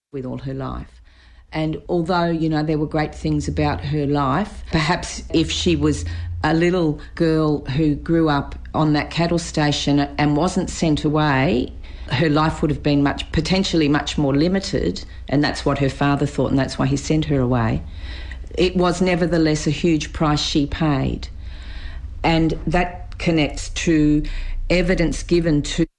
with all her life. And although, you know, there were great things about her life, perhaps if she was a little girl who grew up on that cattle station and wasn't sent away, her life would have been potentially much more limited, and that's what her father thought, and that's why he sent her away. It was nevertheless a huge price she paid. And that connects to evidence given to